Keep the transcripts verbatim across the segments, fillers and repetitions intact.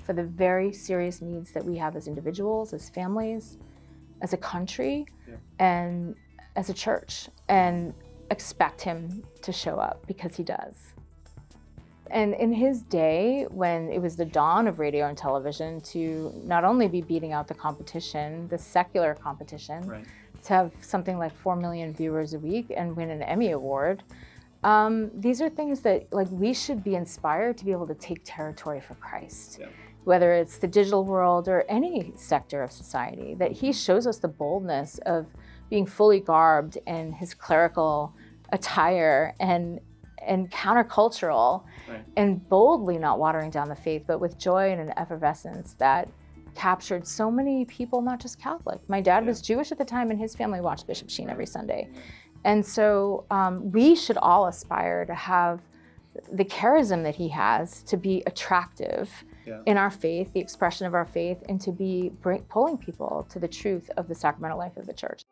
for the very serious needs that we have as individuals, as families, as a country, yeah. and as a church, and expect him to show up, because he does. And in his day, when it was the dawn of radio and television, to not only be beating out the competition, the secular competition, right. to have something like four million viewers a week and win an Emmy Award, um, these are things that like we should be inspired to be able to take territory for Christ. Yeah. Whether it's the digital world or any sector of society, that he shows us the boldness of being fully garbed in his clerical attire and and countercultural, right. and boldly not watering down the faith, but with joy and an effervescence that captured so many people, not just Catholic. My dad yeah. was Jewish at the time, and his family watched Bishop Sheen every Sunday. And so um, we should all aspire to have the charism that he has, to be attractive yeah. in our faith, the expression of our faith, and to be bring, pulling people to the truth of the sacramental life of the church.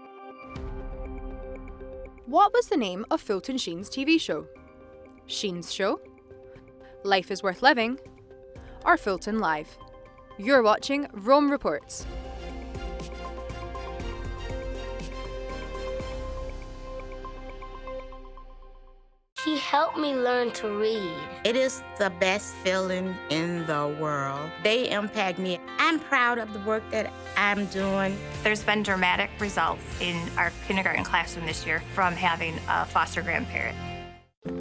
What was the name of Fulton Sheen's T V show? Sheen's Show? Life is Worth Living? Or Fulton Live? You're watching Rome Reports. He helped me learn to read. It is the best feeling in the world. They impact me. I'm proud of the work that I'm doing. There's been dramatic results in our kindergarten classroom this year from having a foster grandparent.